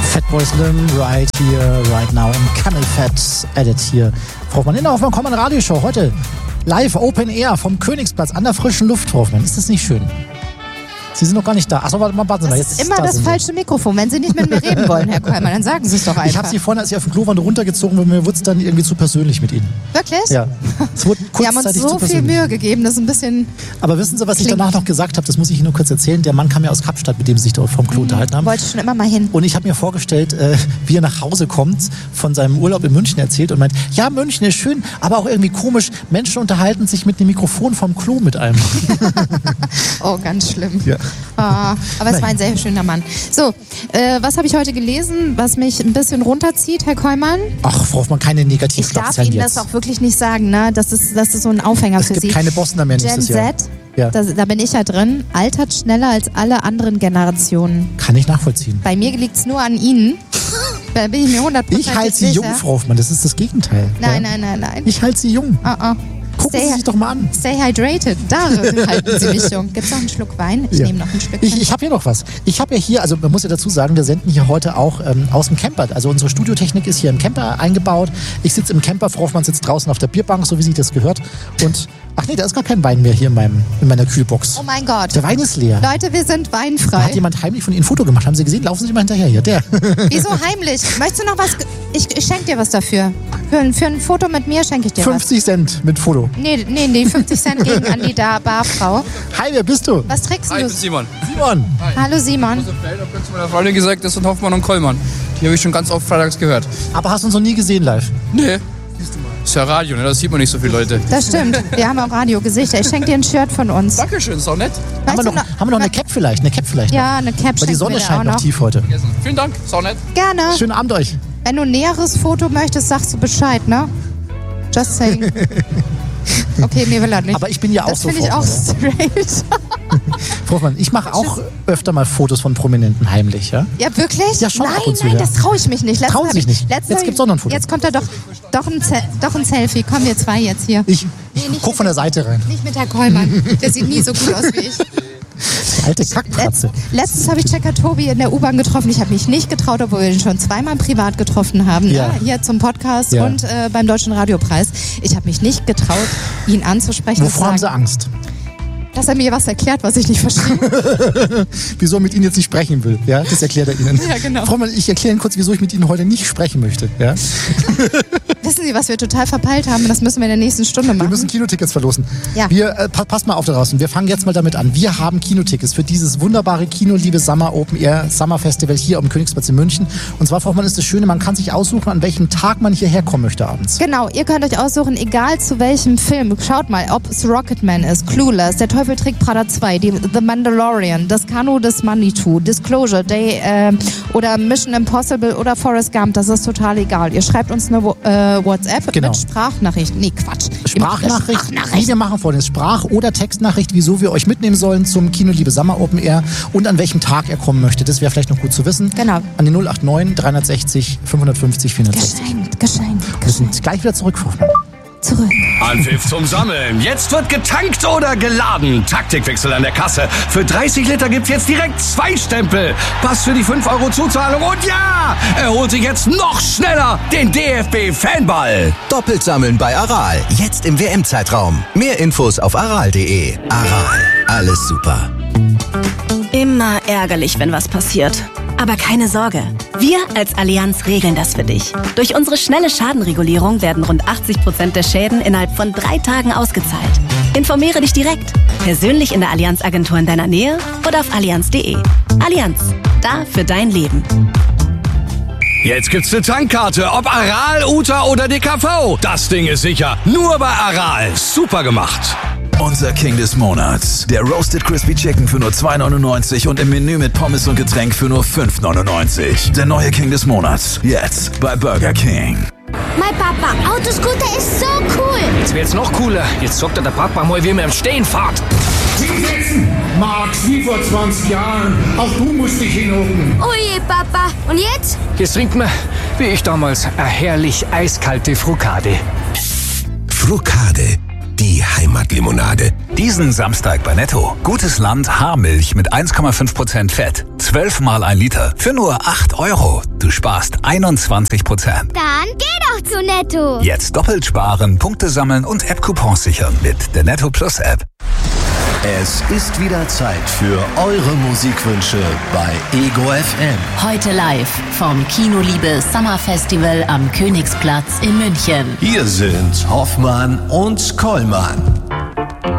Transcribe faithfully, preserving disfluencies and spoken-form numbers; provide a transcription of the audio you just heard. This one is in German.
Fatboy Slim, right here, right now im Camel Fat Edit hier. Frau Hoffmann in der Hoffmann Common Radioshow. Heute live Open Air vom Königsplatz an der frischen Luft, Frau Hoffmann. Ist das nicht schön? Sie sind noch gar nicht da. Achso, warte mal, warten Sie mal. Das ist immer das falsche Mikrofon. Wenn Sie nicht mit mir reden wollen, Herr Kollmann, dann sagen Sie es doch einfach. Ich habe Sie vorhin, als Sie auf dem Klo waren, runtergezogen, weil mir wurde es dann irgendwie zu persönlich mit Ihnen. Wirklich? Ja. Es wurde Wir haben uns so viel Mühe gegeben, das ist ein bisschen... Aber wissen Sie, was ich danach noch gesagt habe? Das muss ich Ihnen nur kurz erzählen. Der Mann kam ja aus Kapstadt, mit dem Sie sich da vom Klo unterhalten haben. Wollte schon immer mal hin. Und ich habe mir vorgestellt, äh, wie er nach Hause kommt, von seinem Urlaub in München erzählt und meint, ja, München ist schön, aber auch irgendwie komisch. Menschen unterhalten sich mit dem Mikrofon vom Klo mit einem. Oh, ganz schlimm. Ja. Ah, aber es Nein. war ein sehr schöner Mann. So, äh, was habe ich heute gelesen, was mich ein bisschen runterzieht, Herr Kollmann? Ach, Frau Hoffmann, keine Negativschlagzeilen Ich darf Ihnen jetzt. das auch wirklich nicht sagen, ne? Das ist, das ist so ein Aufhänger es für Sie. Es gibt keine Bosnier mehr nächstes Gen Jahr. Z, ja. da, da bin ich ja drin, altert schneller als alle anderen Generationen. Kann ich nachvollziehen. Bei mir liegt es nur an Ihnen. Da bin ich mir hundertprozentig Ich halte Sie sicher. jung, Frau Hoffmann, das ist das Gegenteil. Nein, ja? nein, nein, nein. Ich halte Sie jung. Oh, oh. Gucken Stay, Sie sich doch mal an. Stay hydrated. Da halten Sie mich jung. Gibt es noch einen Schluck Wein? Ich ja. nehme noch einen Schluck Ich, Wein. ich habe hier noch was. Ich habe ja hier, also man muss ja dazu sagen, wir senden hier heute auch ähm, aus dem Camper. Also unsere Studiotechnik ist hier im Camper eingebaut. Ich sitze im Camper, Frau Hoffmann sitzt draußen auf der Bierbank, so wie sich das gehört. Und ach nee, da ist gar kein Wein mehr hier in, meinem, in meiner Kühlbox. Oh mein Gott. Der Wein ist leer. Leute, wir sind Da weinfrei. hat jemand heimlich von Ihnen ein Foto gemacht. Haben Sie gesehen? Laufen Sie mal hinterher hier. Der. Wieso heimlich? Möchtest du noch was? Ich, ich schenke dir was dafür. Für ein, für ein Foto mit mir schenke ich dir fünfzig was. Cent mit Foto. Nee, nee, nee, fünfzig Cent gegen an die da Barfrau. Hi, wer bist du? Was trägst Hi, du? ich bin Simon. Simon. Hi. Hallo Simon. Ich habe kurz meiner Freundin gesagt, das sind Hoffmann und Kollmann. Die habe ich schon ganz oft freitags gehört. Aber hast du uns noch nie gesehen live? Nee. Ist ja Radio, ne? Da sieht man nicht so viele Leute. Das stimmt. Wir haben auch Radiogesichter. Ich schenke dir ein Shirt von uns. Dankeschön, ist auch nett. Haben wir, noch, haben wir noch eine Cap vielleicht? Eine Cap vielleicht? Ja, eine Cap. Weil die Sonne scheint noch tief heute. Vielen Dank, ist auch nett. Gerne. Schönen Abend euch. Wenn du ein näheres Foto möchtest, sagst du Bescheid, ne? Just saying. Okay, mir will er nicht. Aber ich bin ja auch das so. Das finde ich auch straight. Frau Hoffmann, ich mache auch öfter mal Fotos von Prominenten heimlich, ja? Ja, wirklich? Ja, schon Nein, ab und zu, nein, ja. das traue ich mich nicht. Letztens Trauen Sie sich nicht. Letztens Jetzt gibt's auch noch ein Foto. Jetzt kommt da doch, doch, ein, Ze- doch ein Selfie. Kommen wir zwei jetzt hier. Ich, ich Nee, nicht guck mit von der Seite rein. Nicht mit Herr Kollmann. Der sieht nie so gut aus wie ich. Die alte Kackpratze. Letzt, letztens habe ich Checker Tobi in der U-Bahn getroffen. Ich habe mich nicht getraut, obwohl wir ihn schon zweimal privat getroffen haben. Ja. Ne? Hier zum Podcast Ja. und äh, beim Deutschen Radiopreis. Ich habe mich nicht getraut, ihn anzusprechen. Wovor haben Sie Angst? Dass er mir was erklärt, was ich nicht verstehe. Wieso er mit Ihnen jetzt nicht sprechen will. Ja, das erklärt er Ihnen. Ja, genau. Frau Hoffmann, ich erkläre Ihnen kurz, wieso ich mit Ihnen heute nicht sprechen möchte. Ja? Wissen Sie, was wir total verpeilt haben? Das müssen wir in der nächsten Stunde machen. Wir müssen Kinotickets verlosen. Ja. Wir, äh, pa- passt mal auf da draußen. Wir fangen jetzt mal damit an. Wir haben Kinotickets für dieses wunderbare Kino Liebe Summer Open Air Summer Festival hier am Königsplatz in München. Und zwar, Frau Hoffmann, ist das Schöne, man kann sich aussuchen, an welchem Tag man hierher kommen möchte abends. Genau, ihr könnt euch aussuchen, egal zu welchem Film. Schaut mal, ob es Rocketman ist, Clueless, Der Teufel trägt Prada zwei, die, The Mandalorian, das Kanu des Manitou, Disclosure Day äh, oder Mission Impossible oder Forrest Gump. Das ist total egal. Ihr schreibt uns eine äh, WhatsApp Genau. mit Sprachnachricht. Nee, Quatsch. Sprachnachricht, Sprachnachricht. wie wir machen vor Sprach- oder Textnachricht, wieso wir euch mitnehmen sollen zum Kino Liebe Summer Open Air und an welchem Tag er kommen möchte. Das wäre vielleicht noch gut zu wissen. Genau. An die null acht neun dreihundertsechzig fünfhundertfünfzig vierhundertsechzig. Geschenkt, geschenkt, Wir sind gleich wieder zurück, Frau Hoffmann. zurück. Anpfiff zum Sammeln. Jetzt wird getankt oder geladen. Taktikwechsel an der Kasse. Für dreißig Liter gibt's jetzt direkt zwei Stempel. Pass für die fünf Euro Zuzahlung. Und ja, er holt sich jetzt noch schneller den D F B-Fanball. Doppelt sammeln bei Aral. Jetzt im W M-Zeitraum. Mehr Infos auf aral punkt de. Aral. Alles super. Immer ärgerlich, wenn was passiert. Aber keine Sorge. Wir als Allianz regeln das für dich. Durch unsere schnelle Schadenregulierung werden rund achtzig Prozent der Schäden innerhalb von drei Tagen ausgezahlt. Informiere dich direkt. Persönlich in der Allianz-Agentur in deiner Nähe oder auf allianz punkt de. Allianz. Da für dein Leben. Jetzt gibt's eine Tankkarte, ob Aral, U T A oder D K V. Das Ding ist sicher. Nur bei Aral. Super gemacht. Unser King des Monats. Der Roasted Crispy Chicken für nur zwei neunundneunzig und im Menü mit Pommes und Getränk für nur fünf neunundneunzig. Der neue King des Monats. Jetzt bei Burger King. Mein Papa, Autoscooter ist so cool. Jetzt wird's noch cooler. Jetzt zockt er der Papa mal, wie man im Stehen fährt. Hinsetzen! Max, wie vor zwanzig Jahren. Auch du musst dich hinhocken. Oh je, Papa. Und jetzt? Jetzt trinkt man, wie ich damals, eine herrlich eiskalte Frukade. Frukade. Die Heimatlimonade. Diesen Samstag bei Netto. Gutes Land Haarmilch mit eins Komma fünf Prozent Fett. zwölf mal ein Liter für nur acht Euro. Du sparst einundzwanzig Prozent. Dann geh doch zu Netto. Jetzt doppelt sparen, Punkte sammeln und App-Coupons sichern mit der Netto Plus App. Es ist wieder Zeit für eure Musikwünsche bei Ego F M. Heute live vom Kinoliebe Summer Festival am Königsplatz in München. Hier sind Hoffmann und Kollmann.